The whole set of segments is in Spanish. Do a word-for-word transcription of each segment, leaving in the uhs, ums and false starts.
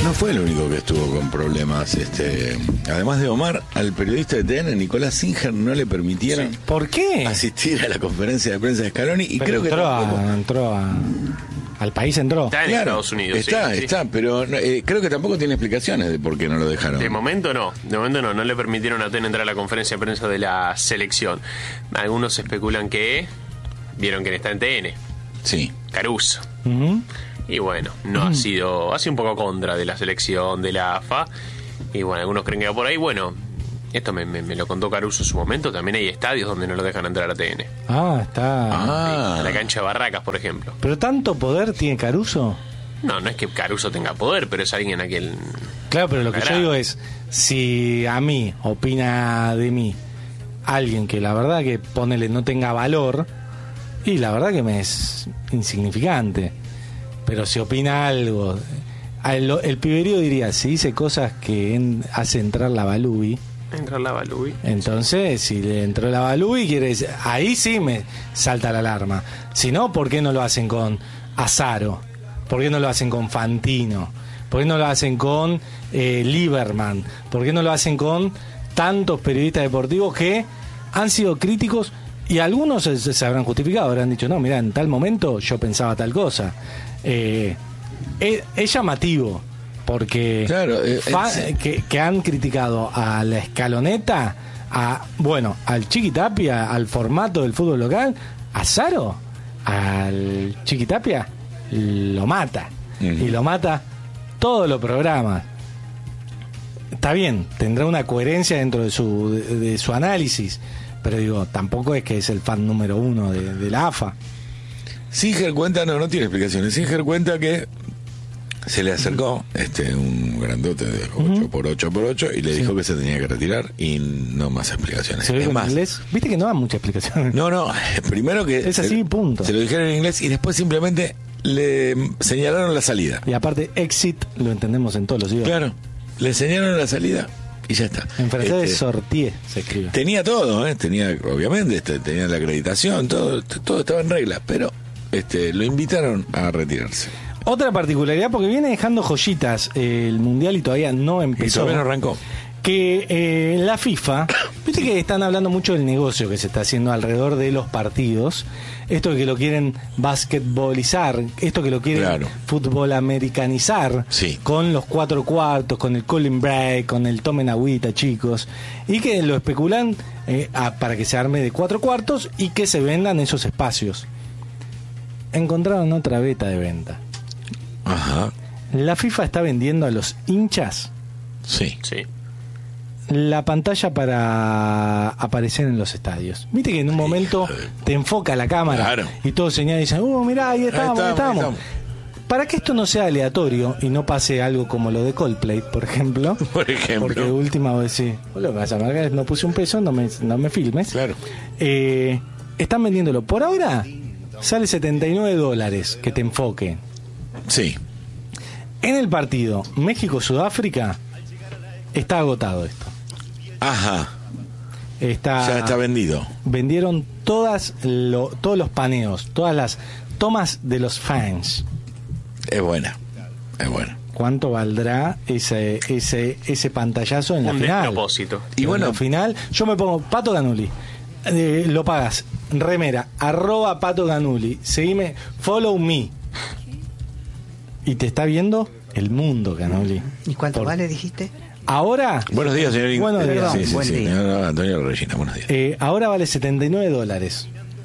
No fue el único que estuvo con problemas. Este, además de Omar, al periodista de T N, Nicolás Singer, no le permitieron sí. ¿Por qué? asistir a la conferencia de prensa de Scaloni. Y pero creo entró, que tampoco... a, entró a, al país, entró. Está en claro, Estados Unidos. Está, sí, está, sí. pero eh, creo que tampoco tiene explicaciones de por qué no lo dejaron. De momento no, de momento no, no le permitieron a T N entrar a la conferencia de prensa de la selección. Algunos especulan que vieron que está en T N. Sí. Caruso. Uh-huh. Y bueno, no ha sido, ha sido un poco contra de la selección, de la A F A. Y bueno, algunos creen que va por ahí. Bueno, esto me, me, me lo contó Caruso en su momento. También hay estadios donde no lo dejan entrar a T N. Ah, está. Ah. A la cancha de Barracas, por ejemplo. ¿Pero tanto poder tiene Caruso? No, no es que Caruso tenga poder, pero es alguien a quien... Claro, pero lo que yo digo es, si a mí opina de mí alguien que la verdad que ponele no tenga valor, y la verdad que me es insignificante. Pero si opina algo, el, el piberío diría, si dice cosas que en, hace entrar la Balubi, Entra la Balubi. entonces si le entró la Balubi, quiere decir, ahí sí me salta la alarma. Si no, ¿por qué no lo hacen con Azaro? ¿Por qué no lo hacen con Fantino? ¿Por qué no lo hacen con eh, Lieberman? ¿Por qué no lo hacen con tantos periodistas deportivos que han sido críticos y algunos se, se habrán justificado, habrán dicho, no, mira, en tal momento yo pensaba tal cosa? Eh, es, es llamativo porque Claro, eh, fa- es- que, que han criticado a la escaloneta, a bueno, al Chiquitapia, al formato del fútbol local, a Zaro, al Chiquitapia lo mata. Ujú. Y lo mata todos los programas. Está bien, tendrá una coherencia dentro de su de, de su análisis, pero digo, tampoco es que es el fan número uno de, de la A F A. Singer cuenta, no, no tiene explicaciones. Singer cuenta que se le acercó este un grandote de ocho por ocho por ocho y le dijo que se tenía que retirar y no más explicaciones. ¿Se ve Es con más, inglés? Viste que no da mucha explicación. no, no, primero que Es así, se, punto. se lo dijeron en inglés y después simplemente le señalaron la salida. Y aparte, exit lo entendemos en todos los idiomas. Claro, le enseñaron la salida y ya está. En francés Este, es sortie, se escribe. tenía todo, ¿eh? tenía obviamente este, tenía la acreditación, todo, todo estaba en regla, pero este lo invitaron a retirarse. Otra particularidad, porque viene dejando joyitas eh, el Mundial y todavía no Y empezó. todavía no arrancó. Que eh, la FIFA, viste que están hablando mucho del negocio que se está haciendo alrededor de los partidos, esto de que lo quieren basquetbolizar, esto que lo quieren Claro. fútbol americanizar, Sí. con los cuatro cuartos, con el cooling break, con el tomen agüita, chicos, y que lo especulan eh, a- para que se arme de cuatro cuartos y que se vendan esos espacios. Encontraron otra beta de venta. Ajá, La FIFA está vendiendo a los hinchas sí. Sí. la pantalla para aparecer en los estadios. Viste que en un momento te enfoca la cámara Claro. y todos señalan y dicen, uh, mirá, ahí estamos, ahí Ahí estamos. estamos, ahí Para que esto no sea aleatorio y no pase algo como lo de Coldplay, por ejemplo. Por ejemplo. Porque de última vez sí, boludo, me vas a marcar, no puse un peso, no me, no me filmes. Claro. Eh, están vendiéndolo. Por ahora sale setenta y nueve dólares que te enfoque. Sí. En el partido México-Sudáfrica está agotado esto. Ajá. Está, Ya está vendido. vendieron todas lo- todos los paneos, todas las tomas de los fans. Es buena. Es buena. ¿Cuánto valdrá ese ese ese pantallazo en la Un final? despropósito. Y Y bueno, bueno- en la final yo me pongo Pato Ganuli. Eh, lo pagas. Remera, arroba Pato Ganuli. Seguime, follow me. Y te está viendo el mundo, Ganuli. ¿Y cuánto Por- vale, dijiste? Ahora, Buenos días, señor. Buenos días. Perdón, Sí, sí, buen sí. día. No, no, Antonio Regina, buenos días. eh, ahora vale setenta y nueve dólares.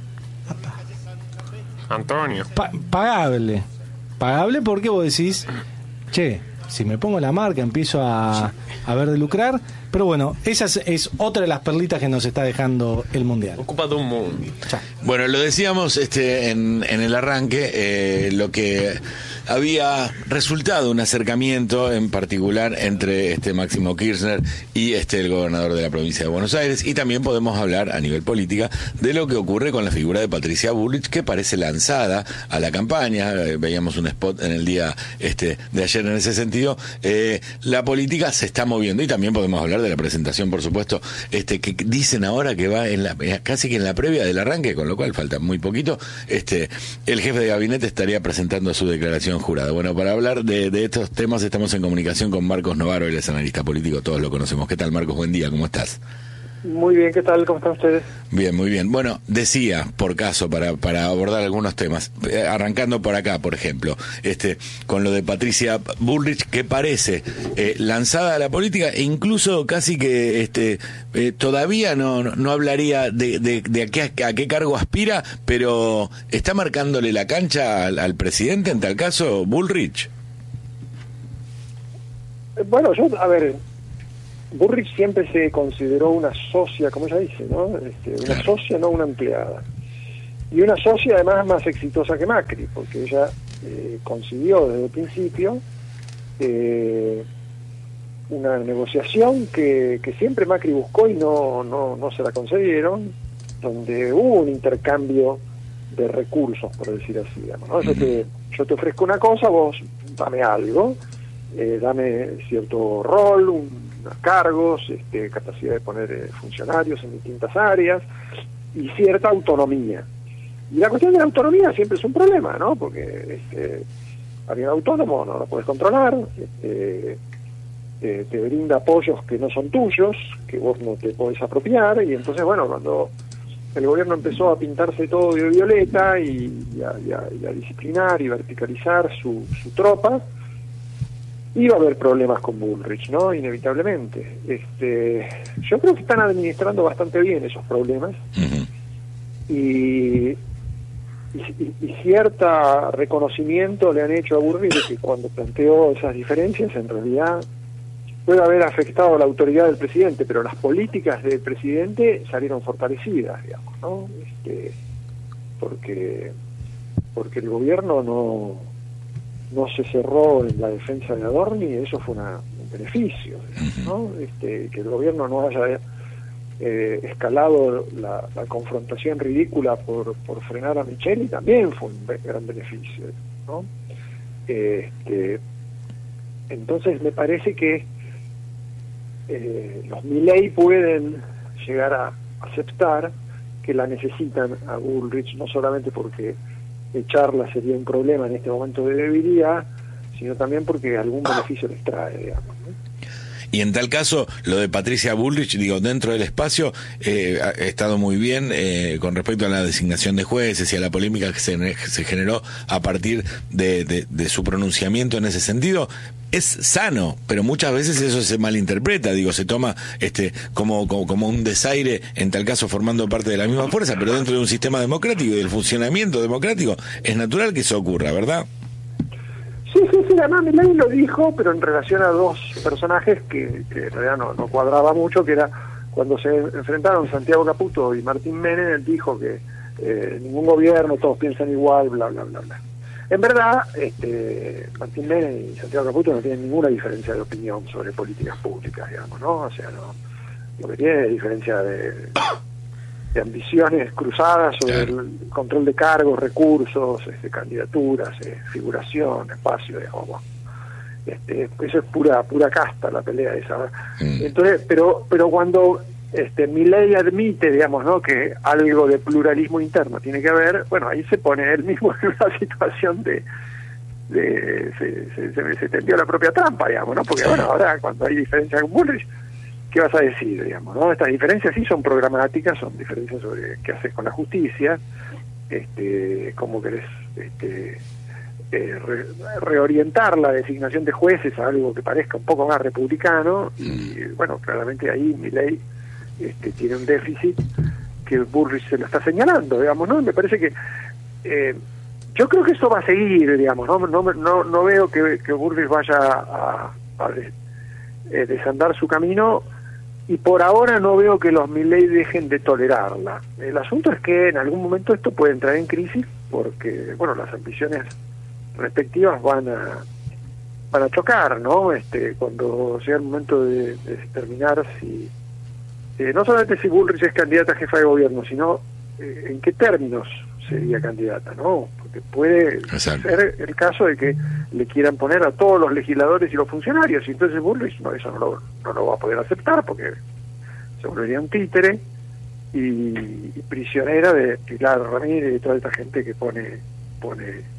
Antonio. Pa- pagable. Pagable porque vos decís, che, si me pongo la marca empiezo a, a ver de lucrar. Pero bueno, esa es, es otra de las perlitas que nos está dejando el Mundial. Ocupa todo un mundo. Ya. Bueno, lo decíamos este en, en el arranque, eh, lo que había resultado un acercamiento en particular entre este Máximo Kirchner y este el gobernador de la provincia de Buenos Aires, y también podemos hablar a nivel política de lo que ocurre con la figura de Patricia Bullrich, que parece lanzada a la campaña. Eh, veíamos un spot en el día este de ayer en ese sentido. Eh, la política se está moviendo, y también podemos hablar de la presentación, por supuesto, este que dicen ahora que va en la casi que en la previa del arranque, con lo cual falta muy poquito. Este el jefe de gabinete estaría presentando su declaración traición jurada. Bueno, para hablar de, de estos temas estamos en comunicación con Marcos Novaro, él es analista político, todos lo conocemos. ¿Qué tal, Marcos? Buen día, ¿cómo estás? Muy bien, ¿qué tal? ¿Cómo están ustedes? Bien, muy bien. Bueno, decía, por caso, para, para abordar algunos temas, eh, arrancando por acá, por ejemplo, este, con lo de Patricia Bullrich, que parece eh, lanzada a la política, e incluso casi que este, eh, todavía no, no hablaría de, de, de a, qué, a qué cargo aspira, pero está marcándole la cancha al, al presidente, en tal caso, Bullrich. Bueno, yo, a ver, Bullrich siempre se consideró una socia, como ella dice, ¿no? Este, una Claro. socia, no una empleada. Y una socia además más exitosa que Macri, porque ella eh, consiguió desde el principio eh, una negociación que, que siempre Macri buscó y no, no, no se la concedieron, donde hubo un intercambio de recursos, por decir así, digamos, ¿no? Yo te, yo te ofrezco una cosa, vos dame algo, eh, dame cierto rol, un cargos, este, capacidad de poner eh, funcionarios en distintas áreas y cierta autonomía. Y la cuestión de la autonomía siempre es un problema, ¿no? Porque este, alguien autónomo no lo puedes controlar, este, eh, te brinda apoyos que no son tuyos, que vos no te podés apropiar, y entonces, bueno, cuando el gobierno empezó a pintarse todo de violeta y, y, a, y, a, y a disciplinar y verticalizar su, su tropa, iba a haber problemas con Bullrich, ¿no? Inevitablemente. Este, yo creo que están administrando bastante bien esos problemas. Uh-huh. y, y, y cierta reconocimiento le han hecho a Bullrich de que cuando planteó esas diferencias, en realidad puede haber afectado a la autoridad del presidente, pero las políticas del presidente salieron fortalecidas, digamos, ¿no? Este, porque, porque el gobierno no... no se cerró en la defensa de Adorni, eso fue una, un beneficio, ¿no? Este, que el gobierno no haya eh, escalado la, la confrontación ridícula por, por frenar a Micheli también fue un be- gran beneficio, ¿no? Este, entonces me parece que eh, los Milei pueden llegar a aceptar que la necesitan a Bullrich, no solamente porque echarla sería un problema en este momento de debilidad, sino también porque algún beneficio les trae, digamos, ¿no? Y en tal caso, lo de Patricia Bullrich, digo, dentro del espacio, eh, ha estado muy bien eh, con respecto a la designación de jueces y a la polémica que se, se generó a partir de, de, de su pronunciamiento en ese sentido. Es sano, pero muchas veces eso se malinterpreta, digo, se toma este como, como, como un desaire, en tal caso formando parte de la misma fuerza, pero dentro de un sistema democrático y del funcionamiento democrático, es natural que eso ocurra, ¿verdad? Sí, sí, sí, además Milei lo dijo, pero en relación a dos personajes que, que en realidad no, no cuadraba mucho, que era cuando se enfrentaron Santiago Caputo y Martín Menem, él dijo que eh, ningún gobierno, todos piensan igual, bla, bla, bla, bla. En verdad, este, Martín Menem y Santiago Caputo no tienen ninguna diferencia de opinión sobre políticas públicas, digamos, ¿no? O sea, no, lo que tiene es diferencia de, de ambiciones cruzadas sobre el control de cargos, recursos, este, candidaturas, eh, figuración, espacio, digamos. Este, eso es pura pura casta la pelea esa. Mm. Entonces, pero pero cuando este Milei admite, digamos, ¿no?, que algo de pluralismo interno tiene que haber, bueno, ahí se pone él mismo en una situación de, de se, se, se, se tendió la propia trampa, digamos, ¿no? Porque bueno, ahora cuando hay diferencias con Bullrich, ¿qué vas a decir, digamos, no? Estas diferencias sí son programáticas, son diferencias sobre qué haces con la justicia, este, cómo querés este, eh, re, reorientar la designación de jueces a algo que parezca un poco más republicano, y bueno, claramente ahí Milei este, tiene un déficit que Bullrich se lo está señalando, digamos, ¿no? Me parece que eh, yo creo que eso va a seguir, digamos, no no no, no veo que, que Bullrich vaya a, a des, eh, desandar su camino, y por ahora no veo que los Milei dejen de tolerarla. El asunto es que en algún momento esto puede entrar en crisis porque, bueno, las ambiciones respectivas van a van a chocar, ¿no? Este, cuando sea el momento de, de determinar si eh, no solamente si Bullrich es candidata a jefa de gobierno, sino eh, en qué términos sería candidata, ¿no? Porque puede Exacto. ser el caso de que le quieran poner a todos los legisladores y los funcionarios, y entonces Bullrich no, eso no lo, no lo va a poder aceptar porque se volvería un títere y, y prisionera de Pilar Ramírez y toda esta gente que pone pone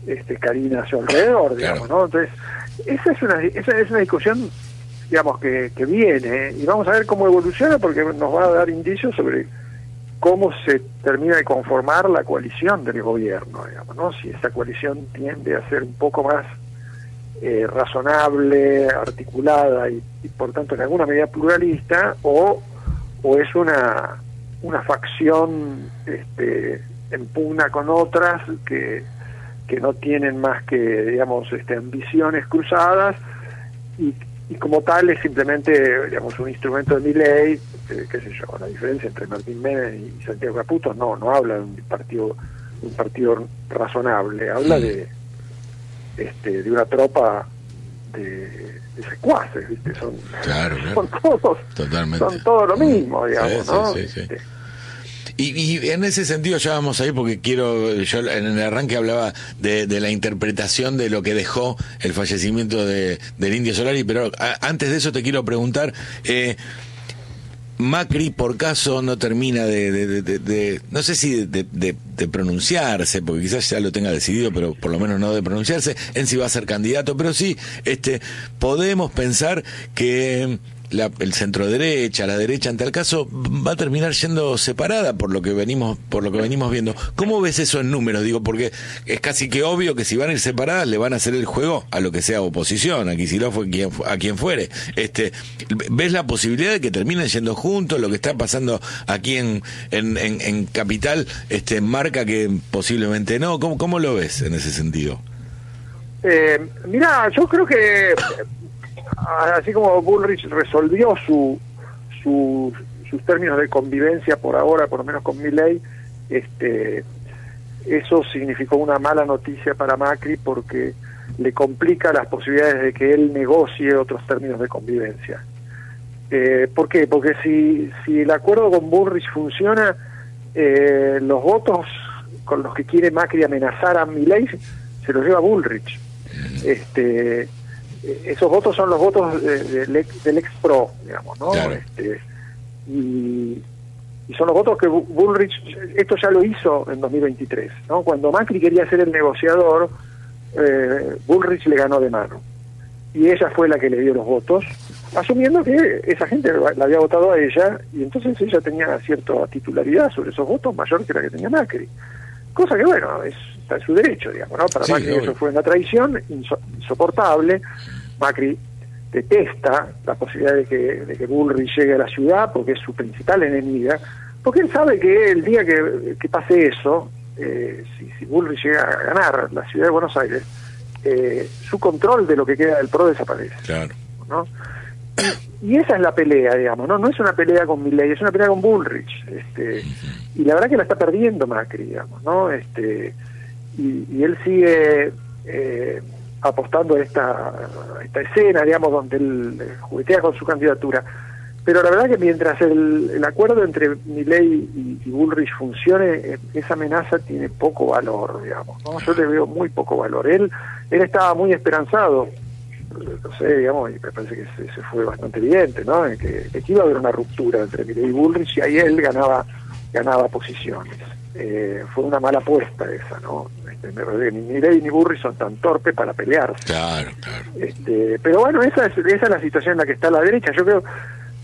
este, Karina a su alrededor, digamos, claro. ¿no? Entonces, esa es una, esa es una discusión, digamos, que, que viene, y vamos a ver cómo evoluciona, porque nos va a dar indicios sobre cómo se termina de conformar la coalición del gobierno, digamos, ¿no? Si esa coalición tiende a ser un poco más eh, razonable, articulada y, y por tanto en alguna medida pluralista, o, o es una, una facción este, en pugna con otras que, que no tienen más que, digamos, este, ambiciones cruzadas, y y como tal es simplemente, digamos, un instrumento de Milei, eh, qué sé yo, la diferencia entre Martín Menem y Santiago Caputo no, no habla de un partido, un partido razonable, habla de este de una tropa de, de secuaces, ¿viste? Son, claro, claro. son todos, Totalmente. son todos lo mismo, digamos, sí, ¿no? Sí, sí, sí. Este, Y, y en ese sentido ya vamos ahí, porque quiero, yo en el arranque hablaba de, de la interpretación de lo que dejó el fallecimiento de, del Indio Solari, pero a, antes de eso te quiero preguntar, eh, Macri por caso no termina de, de, de, de, de no sé si de, de, de pronunciarse, porque quizás ya lo tenga decidido, pero por lo menos no de pronunciarse en si va a ser candidato, pero sí, este, podemos pensar que La, el centro derecha, la derecha en tal caso va a terminar yendo separada por lo que venimos por lo que venimos viendo. ¿Cómo ves eso en números? Digo, porque es casi que obvio que si van a ir separadas le van a hacer el juego a lo que sea oposición, a Kicillof o quien, a quien fuere. Este, ¿ves la posibilidad de que terminen yendo juntos? Lo que está pasando aquí en en, en, en Capital este marca que posiblemente no. ¿Cómo, cómo lo ves en ese sentido? eh, mirá, yo creo que así como Bullrich resolvió su, su sus términos de convivencia por ahora, por lo menos con Milei, este, eso significó una mala noticia para Macri, porque le complica las posibilidades de que él negocie otros términos de convivencia. Eh, ¿Por qué? Porque si, si el acuerdo con Bullrich funciona, eh, los votos con los que quiere Macri amenazar a Milei se los lleva Bullrich. Este, esos votos son los votos de, de, del, ex, del ex pro, digamos, ¿no? Claro. Este, y, y son los votos que Bullrich, esto ya lo hizo en dos mil veintitrés, ¿no? Cuando Macri quería ser el negociador, eh, Bullrich le ganó de mano, y ella fue la que le dio los votos, asumiendo que esa gente la había votado a ella, y entonces ella tenía cierta titularidad sobre esos votos mayor que la que tenía Macri, cosa que, bueno, es, está en su derecho, digamos, ¿no? Para sí, Macri obvio. Eso fue una traición inso, insoportable. Macri detesta la posibilidad de que, de que Bullrich llegue a la ciudad, porque es su principal enemiga, porque él sabe que el día que, que pase eso, eh, si, si Bullrich llega a ganar la ciudad de Buenos Aires, eh, su control de lo que queda del PRO desaparece. Claro. ¿No? Y, y esa es la pelea, digamos, ¿no? No es una pelea con Milei, es una pelea con Bullrich, este, y la verdad que la está perdiendo Macri, digamos, ¿no? Este, y, y él sigue eh, apostando a esta, a esta escena, digamos, donde él juguetea con su candidatura. Pero la verdad que mientras el, el acuerdo entre Milei y, y Bullrich funcione, esa amenaza tiene poco valor, digamos, ¿no? Yo le veo muy poco valor. Él, él estaba muy esperanzado, no sé, digamos, y me parece que se, se fue bastante evidente, ¿no? En que, que iba a haber una ruptura entre Milei y Bullrich, y ahí él ganaba, ganaba posiciones. Eh, fue una mala apuesta esa, ¿no? Este, me parece que ni Milei ni Bullrich son tan torpes para pelearse. Claro, claro. Este, pero bueno, esa es, esa es la situación en la que está la derecha. Yo creo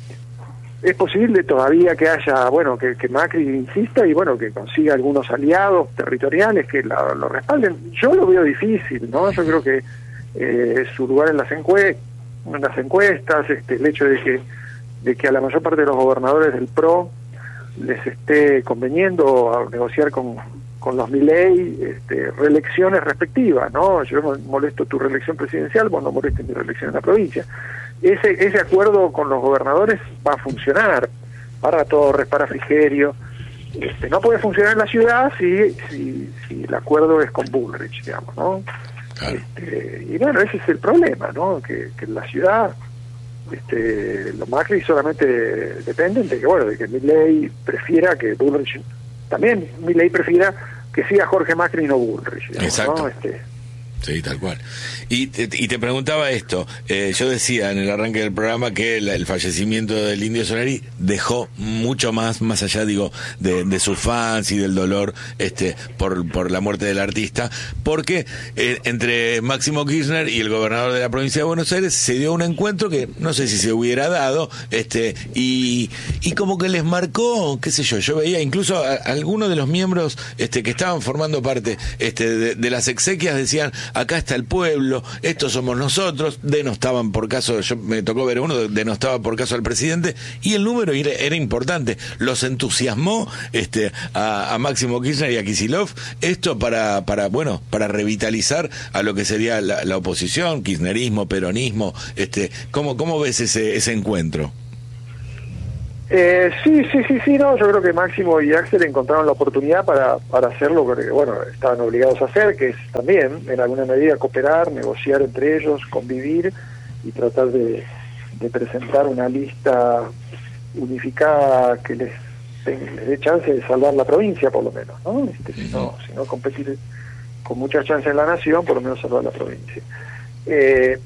es posible todavía que haya, bueno, que, que Macri insista y bueno, que consiga algunos aliados territoriales que la, lo respalden. Yo lo veo difícil, ¿no? Yo creo que eh, su lugar en las encuestas, en las encuestas, este, el hecho de que de que a la mayor parte de los gobernadores del PRO les esté conveniendo a negociar con, con los Milei este, reelecciones respectivas, ¿no? Yo molesto tu reelección presidencial, vos no molestes mi reelección en la provincia. Ese ese acuerdo con los gobernadores va a funcionar para Torres, para Frigerio. Este, no puede funcionar en la ciudad si, si, si el acuerdo es con Bullrich, digamos, ¿no? Claro. Este, y bueno, ese es el problema, ¿no? Que, que en la ciudad este, los Macri solamente dependen de que, bueno, de que Milei prefiera que Bullrich, también Milei prefiera que siga Jorge Macri y no Bullrich, digamos, exacto. ¿no? Este, Sí, tal cual. Y te, y te preguntaba esto, eh, yo decía en el arranque del programa que el, el fallecimiento del Indio Solari dejó mucho más, más allá, digo, de, de sus fans y del dolor este por, por la muerte del artista, porque eh, entre Máximo Kirchner y el gobernador de la provincia de Buenos Aires se dio un encuentro que no sé si se hubiera dado, este y, y como que les marcó, qué sé yo, yo veía incluso a, a algunos de los miembros este que estaban formando parte este de, de las exequias decían: acá está el pueblo, estos somos nosotros, denostaban por caso, yo me tocó ver uno, denostaba por caso al presidente, y el número era, era importante, los entusiasmó este a, a Máximo Kirchner y a Kicillof, esto para, para bueno, para revitalizar a lo que sería la, la oposición, kirchnerismo, peronismo, este, ¿cómo, cómo ves ese, ese encuentro? Eh, sí, sí, sí, sí, no, yo creo que Máximo y Axel encontraron la oportunidad para, para hacer lo que, bueno, estaban obligados a hacer, que es también, en alguna medida, cooperar, negociar entre ellos, convivir y tratar de, de presentar una lista unificada que les, les dé chance de salvar la provincia, por lo menos, ¿no? Este, si no, si no competir con muchas chances en la nación, por lo menos salvar la provincia. Eh,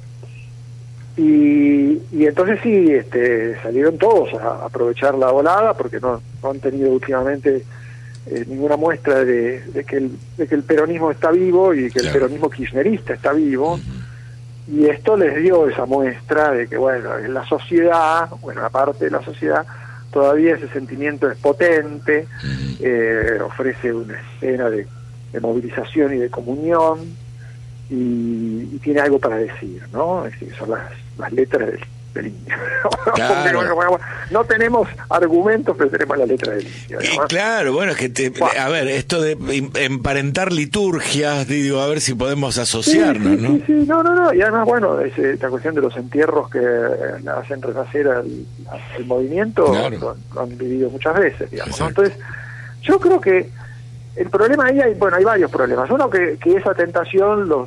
Y, y entonces sí, este, salieron todos a aprovechar la volada porque no, no han tenido últimamente eh, ninguna muestra de, de, que el, de que el peronismo está vivo y que claro. el peronismo kirchnerista está vivo. Uh-huh. Y esto les dio esa muestra de que, bueno, en la sociedad, bueno, aparte de la sociedad, todavía ese sentimiento es potente, uh-huh. eh, ofrece una escena de, de movilización y de comunión. Y, y tiene algo para decir, ¿no? Es decir, son las, las letras del, del indio. Claro. No tenemos argumentos, pero tenemos la letra del indio. Y claro, bueno, es que, te, a ver, esto de emparentar liturgias, digo, a ver si podemos asociarnos, sí, sí, ¿no? Sí, sí, no, no, no. Y además, bueno, es, esta cuestión de los entierros que hacen renacer al, al movimiento, claro. lo, lo han vivido muchas veces, digamos, ¿no? Entonces, yo creo que el problema ahí hay, bueno, hay varios problemas. Uno, que, que esa tentación los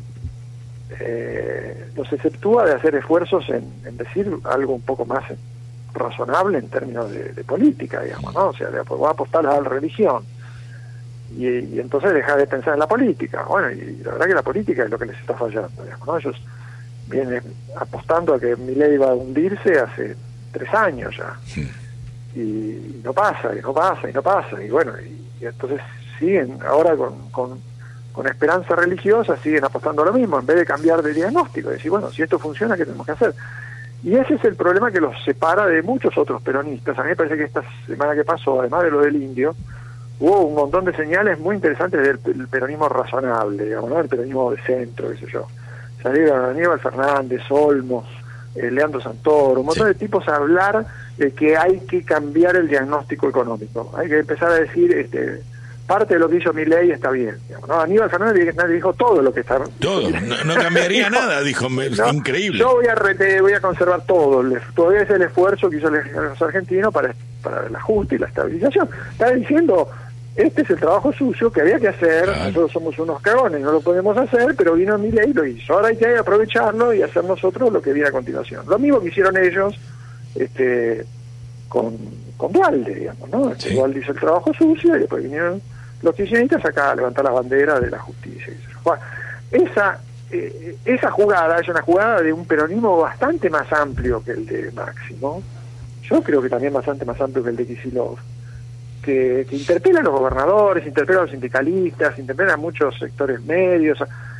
eh, los exceptúa de hacer esfuerzos en, en decir algo un poco más razonable en términos de, de política, digamos, ¿no? O sea, de, pues, voy a apostar a la religión y, y entonces dejar de pensar en la política. Bueno, y la verdad que la política es lo que les está fallando, digamos, ¿no? Ellos vienen apostando a que Milei va a hundirse hace tres años ya. Sí. Y, y no pasa, y no pasa, y no pasa, y bueno, y y entonces siguen ahora con, con, con esperanza religiosa, siguen apostando a lo mismo, en vez de cambiar de diagnóstico, decir, bueno, si esto funciona, ¿qué tenemos que hacer? Y ese es el problema que los separa de muchos otros peronistas. A mí me parece que esta semana que pasó, además de lo del indio, hubo un montón de señales muy interesantes del, del peronismo razonable, digamos, ¿no? El peronismo de centro, qué sé yo. Salieron Aníbal Fernández, Olmos, eh, Leandro Santoro, un montón sí. de tipos a hablar de que hay que cambiar el diagnóstico económico. Hay que empezar a decir, este, parte de lo que hizo Milei está bien. Digamos, ¿no? Aníbal Fernández dijo todo lo que está... Todo, no, no cambiaría dijo, nada, dijo, no, increíble. Yo voy a, rete, voy a conservar todo, todavía es el esfuerzo que hizo los argentinos para, para el ajuste y la estabilización. Está diciendo, este es el trabajo sucio que había que hacer, claro. Nosotros somos unos cagones, no lo podemos hacer, pero vino Milei y lo hizo. Ahora hay que aprovecharlo y hacer nosotros lo que viene a continuación. Lo mismo que hicieron ellos este con, con Dualde, digamos, ¿no? Sí. Dualde hizo el trabajo sucio y después vinieron los kirchneristas acá a levantar las banderas de la justicia. Bueno, esa, eh, esa jugada es una jugada de un peronismo bastante más amplio que el de Máximo. Yo creo que también bastante más amplio que el de Kicillof. Que, que interpela a los gobernadores, interpela a los sindicalistas, interpela a muchos sectores medios.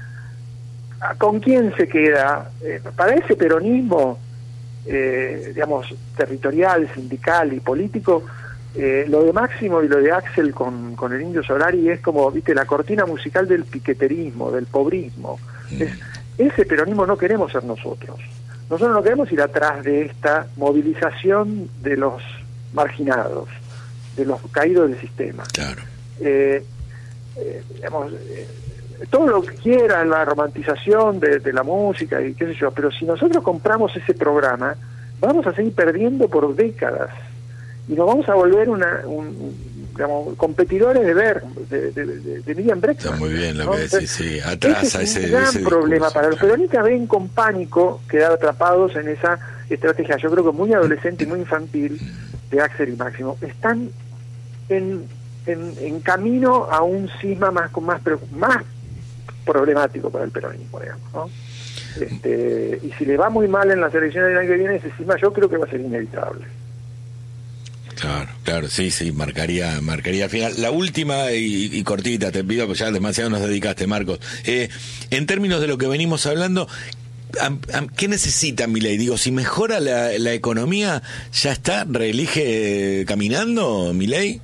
A, a, ¿Con quién se queda? Eh, para ese peronismo, eh, digamos, territorial, sindical y político, eh, lo de Máximo y lo de Axel con, con el Indio Solari es como, viste, la cortina musical del piqueterismo, del pobrismo. Mm. Es, ese peronismo no queremos ser nosotros. Nosotros no queremos ir atrás de esta movilización de los marginados, de los caídos del sistema. Claro. Eh, eh, digamos, eh, todo lo que quiera, la romantización de, de la música y qué sé yo, pero si nosotros compramos ese programa, vamos a seguir perdiendo por décadas y nos vamos a volver una, un, digamos, competidores de ver, de, de, de, de Miriam Bregman. Está muy bien lo ¿no? que decís, sí, atrasa ese. Es un ese, gran ese problema discurso, para los claro. peronistas, ven con pánico quedar atrapados en esa estrategia, yo creo que muy adolescente y muy infantil, de Axel y Máximo. Están en, en, en camino a un cisma más con más, más problemático para el peronismo, digamos, ¿no? Este, y si le va muy mal en las elecciones del año que viene, encima yo creo que va a ser inevitable. Claro, claro, sí, sí, marcaría, marcaría final. La última y, y cortita, te pido, porque ya demasiado nos dedicaste, Marcos. Eh, en términos de lo que venimos hablando, ¿a, a, ¿qué necesita Milei? Digo, si mejora la, la economía, ¿ya está? ¿Reelige caminando Milei?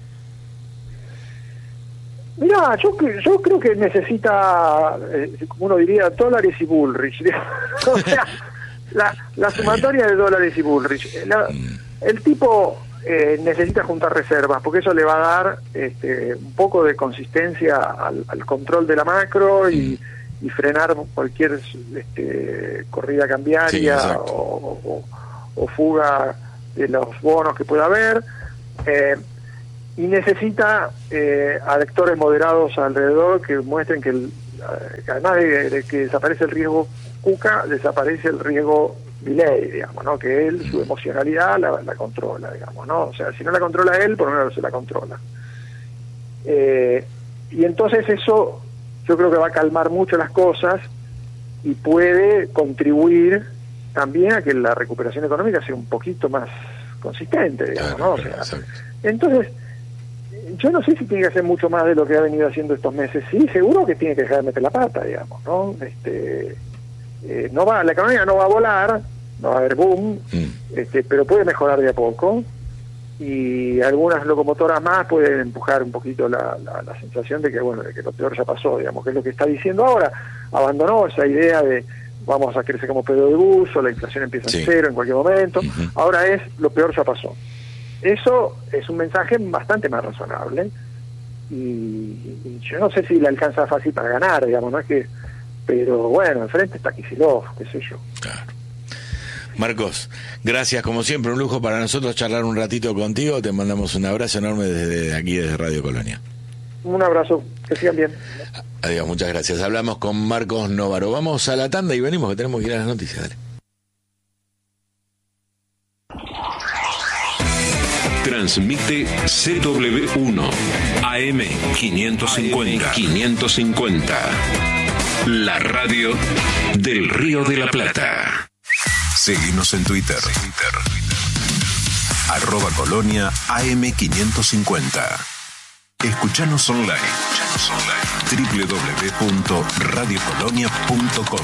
Mira, yo, yo creo que necesita, eh, como uno diría, dólares y Bullrich. O sea, la, la sumatoria de dólares y Bullrich. La, el tipo eh, necesita juntar reservas, porque eso le va a dar este, un poco de consistencia al, al control de la macro y, y frenar cualquier este, corrida cambiaria sí, o, o, o fuga de los bonos que pueda haber. Eh, y necesita eh, a lectores moderados alrededor que muestren que, el, que además de, de que desaparece el riesgo Cuca, desaparece el riesgo Milei, digamos, ¿no? Que él, su emocionalidad la, la controla, digamos, ¿no? O sea, si no la controla él, por lo menos se la controla. Eh, y entonces eso yo creo que va a calmar mucho las cosas y puede contribuir también a que la recuperación económica sea un poquito más consistente, digamos, claro, ¿no? O sea, exacto. Entonces, yo no sé si tiene que hacer mucho más de lo que ha venido haciendo estos meses. Sí, seguro que tiene que dejar de meter la pata, digamos, ¿no? Este, eh, no va, la economía no va a volar, no va a haber boom, mm. este, pero puede mejorar de a poco y algunas locomotoras más pueden empujar un poquito la, la, la sensación de que, bueno, de que lo peor ya pasó, digamos, que es lo que está diciendo ahora. Abandonó esa idea de vamos a crecer como pedo de buzo, la inflación empieza sí. en cero en cualquier momento. Uh-huh. Ahora es lo peor ya pasó. Eso es un mensaje bastante más razonable y, y yo no sé si le alcanza fácil para ganar, digamos, no es que, pero bueno, enfrente está Kicillof, qué sé yo. Claro. Marcos, gracias como siempre, un lujo para nosotros charlar un ratito contigo, te mandamos un abrazo enorme desde aquí, desde Radio Colonia. Un abrazo, que sigan bien. Adiós, muchas gracias. Hablamos con Marcos Novaro. Vamos a la tanda y venimos, que tenemos que ir a las noticias, dale. Transmite C W uno A M quinientos cincuenta. quinientos cincuenta. La radio del Río de la Plata. Seguinos en Twitter. Arroba Colonia A M quinientos cincuenta. Escuchanos online. doble u doble u doble u punto radio colonia punto com.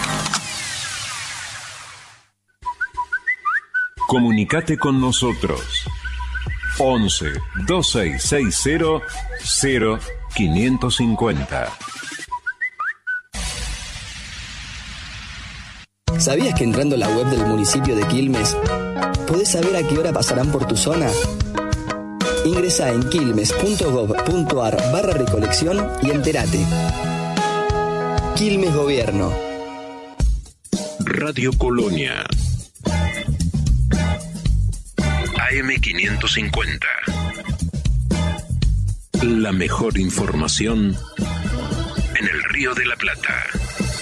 Comunicate con nosotros. once, dos seis seis cero, cero quinientos cincuenta. ¿Sabías que entrando a la web del municipio de Quilmes podés saber a qué hora pasarán por tu zona? Ingresá en quilmes punto gob punto ar barra recolección y entérate. Quilmes Gobierno. Radio Colonia. A M quinientos cincuenta. La mejor información en el Río de la Plata.